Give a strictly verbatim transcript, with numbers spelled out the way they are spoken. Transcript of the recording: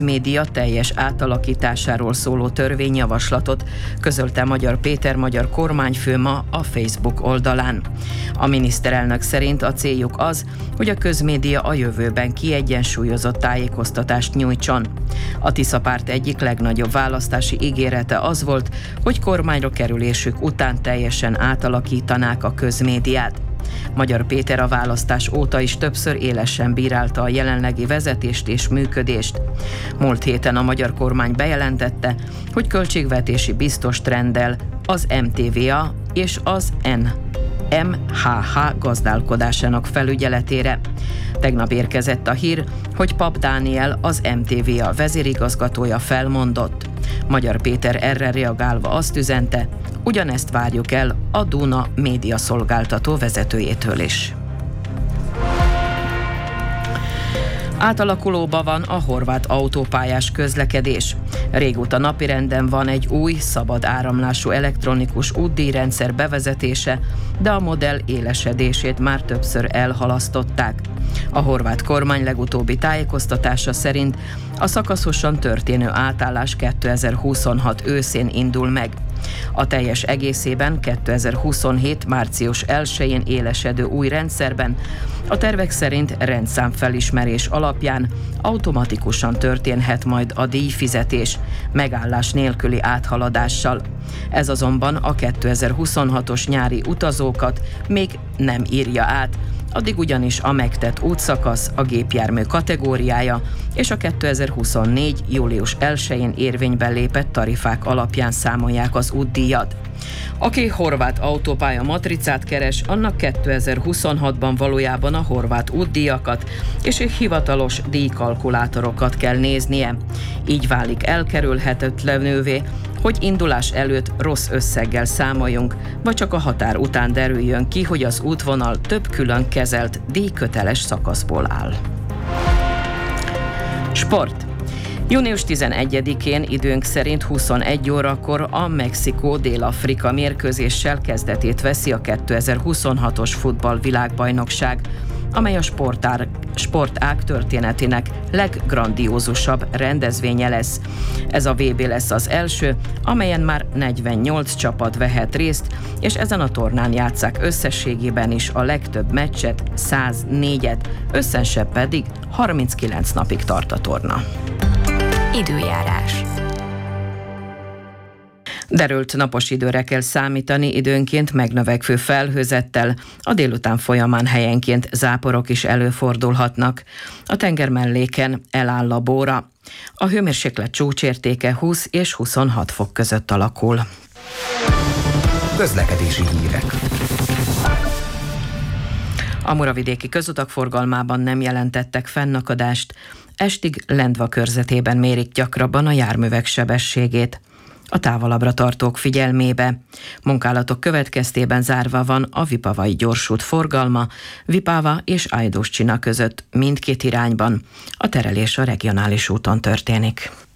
média teljes átalakításáról szóló törvényjavaslatot közölte Magyar Péter magyar kormányfő ma a Facebook oldalán. A miniszterelnök szerint a céljuk az, hogy a közmédia a jövőben kiegyensúlyozott tájékoztatást nyújtson. A Tisza párt egyik legnagyobb választási ígérete az volt, hogy kormányra kerülésük után teljesen átalakítanák a közmédiát. Magyar Péter a választás óta is többször élesen bírálta a jelenlegi vezetést és működést. Múlt héten a magyar kormány bejelentette, hogy költségvetési biztost rendel az em té vé á és az en em há há gazdálkodásának felügyeletére. Tegnap érkezett a hír, hogy Pap Dániel, az em té vé á vezérigazgatója felmondott. Magyar Péter erre reagálva azt üzente, ugyanezt várjuk el a Duna médiaszolgáltató vezetőjétől is. Átalakulóban van a horvát autópályás közlekedés. Régóta napirenden van egy új, szabad áramlású elektronikus útdíjrendszer bevezetése, de a modell élesedését már többször elhalasztották. A horvát kormány legutóbbi tájékoztatása szerint a szakaszosan történő átállás kétezer-huszonhat őszén indul meg. A teljes egészében kétezer-huszonhét március elsején élesedő új rendszerben a tervek szerint rendszámfelismerés alapján automatikusan történhet majd a díjfizetés, megállás nélküli áthaladással. Ez azonban a kétezer-huszonhatos nyári utazókat még nem írja át, addig ugyanis a megtett útszakasz, a gépjármű kategóriája és a kétezer-huszonnégy július elsején érvénybe lépett tarifák alapján számolják az útdíjat. Aki horvát autópálya matricát keres, annak kétezer-huszonhatban valójában a horvát útdíjakat és a hivatalos díjkalkulátorokat kell néznie. Így válik elkerülhetetlenővé, hogy indulás előtt rossz összeggel számoljunk, vagy csak a határ után derüljön ki, hogy az útvonal több külön kezelt díjköteles szakaszból áll. Sport. június tizenegyedikén időnk szerint huszonegy órakor a Mexikó-Dél-Afrika mérkőzéssel kezdetét veszi a kétezer-huszonhatos futballvilágbajnokság, amely a sportág, sportág történetének leggrandiózusabb rendezvénye lesz. Ez a vé bé lesz az első, amelyen már negyvennyolc csapat vehet részt, és ezen a tornán játsszák összességében is a legtöbb meccset, száznégyet, összesen pedig harminckilenc napig tart a torna. Időjárás. Derült napos időre kell számítani, időnként megnövekvő felhőzettel, a délután folyamán helyenként záporok is előfordulhatnak. A tenger melléken eláll a bóra. A hőmérséklet csúcsértéke húsz és huszonhat fok között alakul. Közlekedési hírek. A muravidéki közutak forgalmában nem jelentettek fennakadást, estig Lendva körzetében mérik gyakrabban a járművek sebességét. A távolabbra tartók figyelmébe. Munkálatok következtében zárva van a vipavai gyorsút forgalma, Vipava és Ajdoscsina között mindkét irányban. A terelés a regionális úton történik.